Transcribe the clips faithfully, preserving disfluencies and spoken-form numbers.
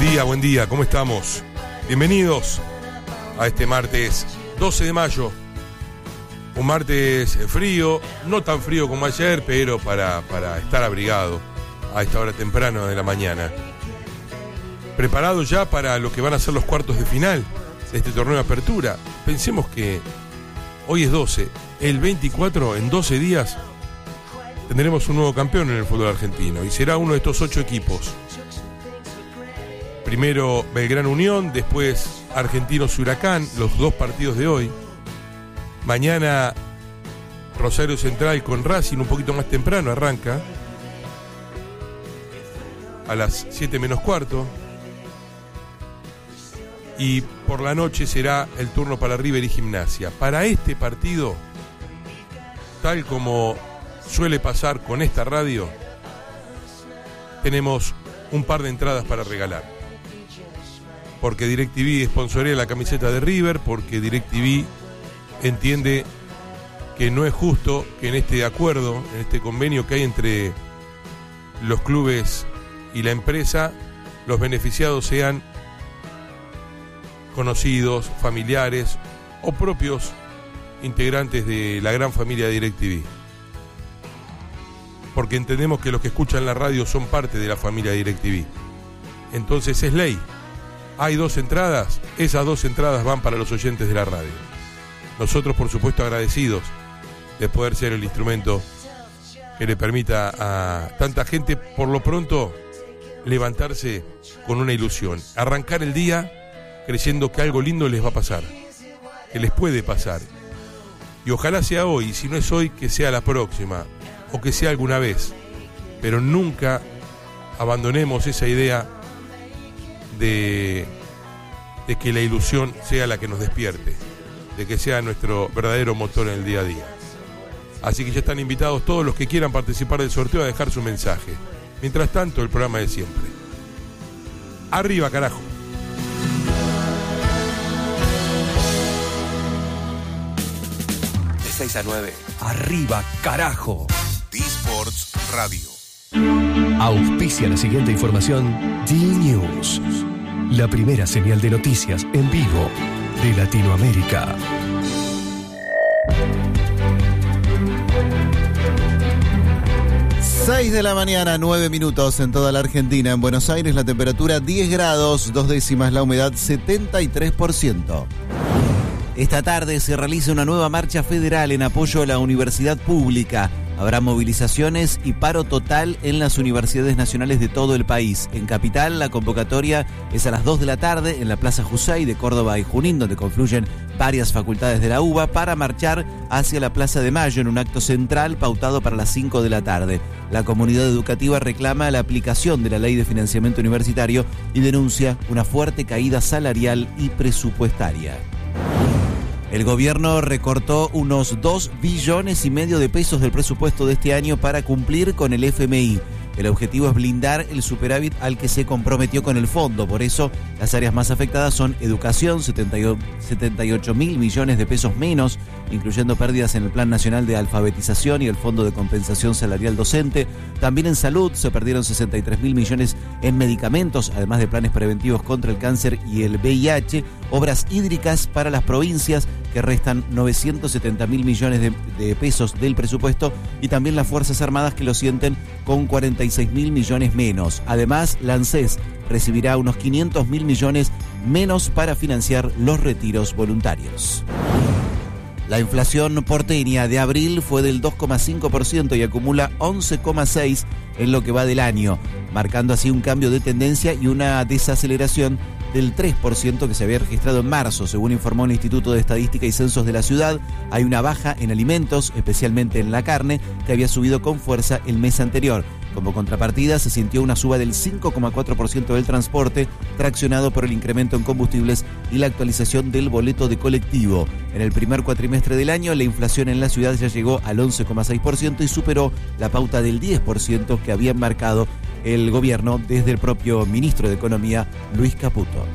día, buen día, ¿cómo estamos? Bienvenidos a este martes doce de mayo. Un martes frío, no tan frío como ayer, pero para, para estar abrigado a esta hora temprana de la mañana. Preparado ya para lo que van a ser los cuartos de final de este torneo de apertura. Pensemos que hoy es doce, el veinticuatro, en doce días, tendremos un nuevo campeón en el fútbol argentino y será uno de estos ocho equipos. Primero Belgrano Unión, después Argentinos Huracán, los dos partidos de hoy. Mañana Rosario Central con Racing, un poquito más temprano arranca, a las siete menos cuarto. Y por la noche será el turno para River y Gimnasia. Para este partido, tal como suele pasar con esta radio, tenemos un par de entradas para regalar. Porque DirecTV sponsorea la camiseta de River, porque DirecTV entiende que no es justo que en este acuerdo, en este convenio que hay entre los clubes y la empresa, los beneficiados sean conocidos, familiares o propios integrantes de la gran familia de DirecTV. Porque entendemos que los que escuchan la radio son parte de la familia de DirecTV. Entonces es ley. Hay dos entradas, esas dos entradas van para los oyentes de la radio. Nosotros, por supuesto, agradecidos de poder ser el instrumento que le permita a tanta gente, por lo pronto, levantarse con una ilusión. Arrancar el día creyendo que algo lindo les va a pasar, que les puede pasar. Y ojalá sea hoy, y si no es hoy, que sea la próxima, o que sea alguna vez. Pero nunca abandonemos esa idea de, de que la ilusión sea la que nos despierte, de que sea nuestro verdadero motor en el día a día. Así que ya están invitados todos los que quieran participar del sorteo a dejar su mensaje. Mientras tanto, el programa de siempre. Arriba, carajo. De seis a nueve. Arriba, carajo. D-Sports Radio. Auspicia la siguiente información. D-News. La primera señal de noticias en vivo de Latinoamérica. seis de la mañana, nueve minutos en toda la Argentina. En Buenos Aires la temperatura diez grados, dos décimas, la humedad setenta y tres por ciento. Esta tarde se realiza una nueva marcha federal en apoyo a la universidad pública. Habrá movilizaciones y paro total en las universidades nacionales de todo el país. En Capital, la convocatoria es a las dos de la tarde en la Plaza Jusay de Córdoba y Junín, donde confluyen varias facultades de la UBA, para marchar hacia la Plaza de Mayo en un acto central pautado para las cinco de la tarde. La comunidad educativa reclama la aplicación de la Ley de Financiamiento Universitario y denuncia una fuerte caída salarial y presupuestaria. El gobierno recortó unos dos billones y medio de pesos del presupuesto de este año para cumplir con el F M I. El objetivo es blindar el superávit al que se comprometió con el fondo. Por eso, las áreas más afectadas son educación, setenta y ocho mil millones de pesos menos, incluyendo pérdidas en el Plan Nacional de Alfabetización y el Fondo de Compensación Salarial Docente. También en salud se perdieron sesenta y tres mil millones en medicamentos, además de planes preventivos contra el cáncer y el V I H, obras hídricas para las provincias, que restan novecientos setenta mil millones de, de pesos del presupuesto, y también las Fuerzas Armadas, que lo sienten con cuarenta y seis mil millones menos. Además, la ANSES recibirá unos quinientos mil millones menos para financiar los retiros voluntarios. La inflación porteña de abril fue del dos coma cinco por ciento y acumula once coma seis por ciento en lo que va del año, marcando así un cambio de tendencia y una desaceleración del tres por ciento que se había registrado en marzo. Según informó el Instituto de Estadística y Censos de la ciudad, hay una baja en alimentos, especialmente en la carne, que había subido con fuerza el mes anterior. Como contrapartida, se sintió una suba del cinco coma cuatro por ciento del transporte, traccionado por el incremento en combustibles y la actualización del boleto de colectivo. En el primer cuatrimestre del año, la inflación en la ciudad ya llegó al once coma seis por ciento y superó la pauta del diez por ciento que había marcado el gobierno desde el propio ministro de Economía, Luis Caputo.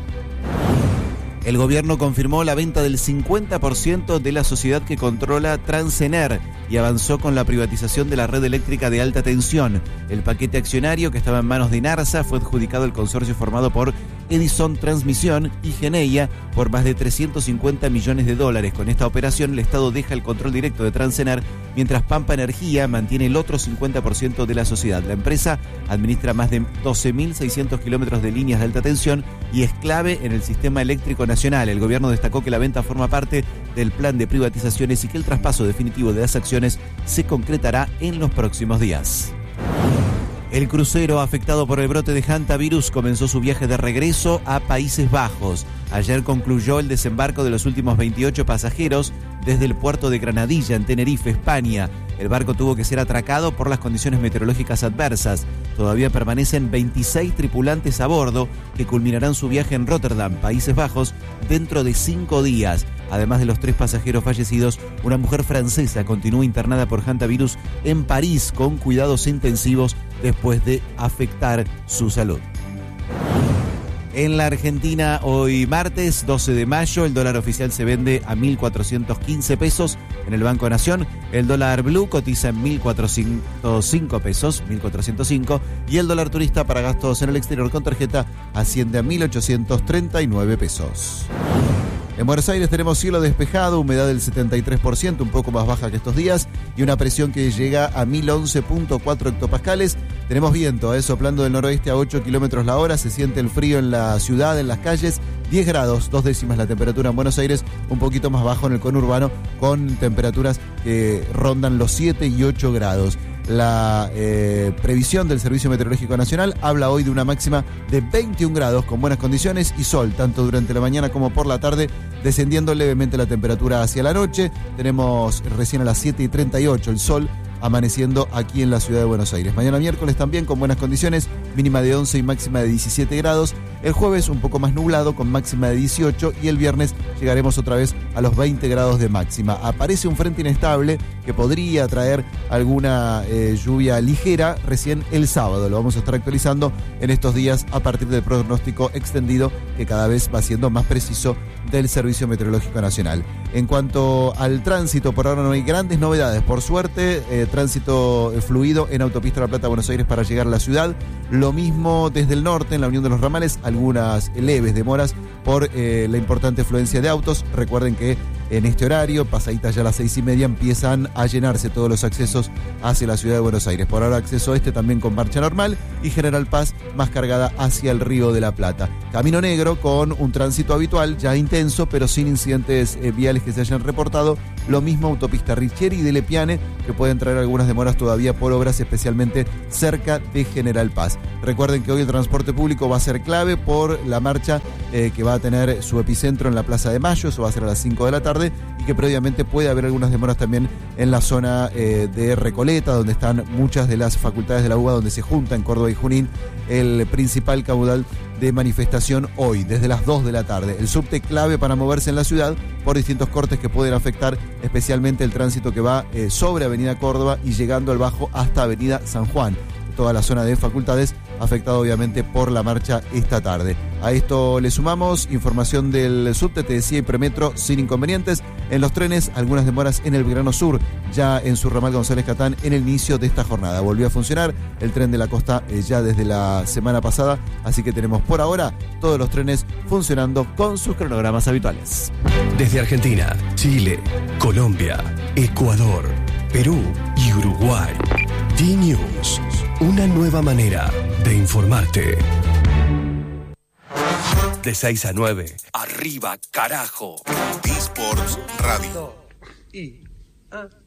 El gobierno confirmó la venta del cincuenta por ciento de la sociedad que controla Transener. y avanzó con la privatización de la red eléctrica de alta tensión. El paquete accionario, que estaba en manos de Narsa, fue adjudicado al consorcio formado por Edison Transmisión y Geneia por más de trescientos cincuenta millones de dólares. Con esta operación, el Estado deja el control directo de Transener, mientras Pampa Energía mantiene el otro cincuenta por ciento de la sociedad. La empresa administra más de doce mil seiscientos kilómetros de líneas de alta tensión y es clave en el sistema eléctrico nacional. El gobierno destacó que la venta forma parte del plan de privatizaciones y que el traspaso definitivo de las acciones se concretará en los próximos días. El crucero afectado por el brote de hantavirus comenzó su viaje de regreso a Países Bajos. Ayer concluyó el desembarco de los últimos veintiocho pasajeros desde el puerto de Granadilla, en Tenerife, España. El barco tuvo que ser atracado por las condiciones meteorológicas adversas. Todavía permanecen veintiséis tripulantes a bordo que culminarán su viaje en Rotterdam, Países Bajos, dentro de cinco días. Además de los tres pasajeros fallecidos, una mujer francesa continúa internada por hantavirus en París con cuidados intensivos después de afectar su salud. En la Argentina, hoy martes doce de mayo, el dólar oficial se vende a mil cuatrocientos quince pesos en el Banco Nación. El dólar blue cotiza en mil cuatrocientos cinco pesos, mil cuatrocientos cinco, y el dólar turista para gastos en el exterior con tarjeta asciende a mil ochocientos treinta y nueve pesos. En Buenos Aires tenemos cielo despejado, humedad del setenta y tres por ciento, un poco más baja que estos días, y una presión que llega a mil once punto cuatro hectopascales. Tenemos viento, eh, soplando del noroeste a ocho kilómetros la hora, se siente el frío en la ciudad, en las calles, diez grados, dos décimas la temperatura en Buenos Aires, un poquito más bajo en el conurbano, con temperaturas que rondan los siete y ocho grados. La eh, previsión del Servicio Meteorológico Nacional habla hoy de una máxima de veintiún grados con buenas condiciones y sol, tanto durante la mañana como por la tarde, descendiendo levemente la temperatura hacia la noche. Tenemos recién a las siete y treinta y ocho el sol amaneciendo aquí en la ciudad de Buenos Aires. Mañana miércoles también con buenas condiciones, mínima de once y máxima de diecisiete grados. El jueves un poco más nublado con máxima de dieciocho y el viernes llegaremos otra vez a los veinte grados de máxima. Aparece un frente inestable que podría traer alguna eh, lluvia ligera recién el sábado. Lo vamos a estar actualizando en estos días a partir del pronóstico extendido que cada vez va siendo más preciso del Servicio Meteorológico Nacional. En cuanto al tránsito, por ahora no hay grandes novedades. Por suerte, eh, tránsito fluido en Autopista La Plata, Buenos Aires para llegar a la ciudad. Lo mismo desde el norte, en la Unión de los Ramales, algunas leves demoras por eh, la importante afluencia de autos. Recuerden que en este horario, pasaditas ya las seis y media, empiezan a llenarse todos los accesos hacia la ciudad de Buenos Aires. Por ahora acceso este también con marcha normal y General Paz más cargada hacia el Río de la Plata. Camino Negro con un tránsito habitual, ya intenso, pero sin incidentes eh, viales que se hayan reportado. Lo mismo Autopista Richieri y de Lepiane, que pueden traer algunas demoras todavía por obras, especialmente cerca de General Paz. Recuerden que hoy el transporte público va a ser clave por la marcha eh, que va a tener su epicentro en la Plaza de Mayo, eso va a ser a las cinco de la tarde, y que previamente puede haber algunas demoras también en la zona eh, de Recoleta, donde están muchas de las facultades de la U B A, donde se juntan Córdoba y Junín, el principal caudal de manifestación hoy, desde las dos de la tarde. El subte clave para moverse en la ciudad por distintos cortes que pueden afectar especialmente el tránsito que va eh, sobre Avenida Córdoba y llegando al Bajo hasta Avenida San Juan. Toda la zona de facultades afectada obviamente por la marcha esta tarde. A esto le sumamos información del subte, te decía, y premetro sin inconvenientes. En los trenes, algunas demoras en el Belgrano Sur, ya en su ramal González Catán en el inicio de esta jornada. Volvió a funcionar el tren de la costa eh, ya desde la semana pasada, así que tenemos por ahora todos los trenes funcionando con sus cronogramas habituales. Desde Argentina, Chile, Colombia, Ecuador, Perú y Uruguay. D-News, una nueva manera de informarte. De seis a nueve, arriba, carajo. D-Sports Radio. Y, ah.